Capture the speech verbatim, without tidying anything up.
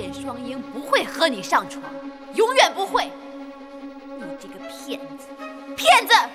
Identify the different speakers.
Speaker 1: 燕双鹰不会和你上床，永远不会。你这个骗子，骗子！